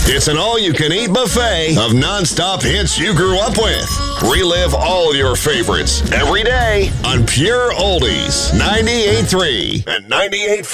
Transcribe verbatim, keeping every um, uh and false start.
It's an all-you-can-eat buffet of non-stop hits you grew up with. Relive all your favorites every day on Pure Oldies ninety-eight point three and ninety-eight point five.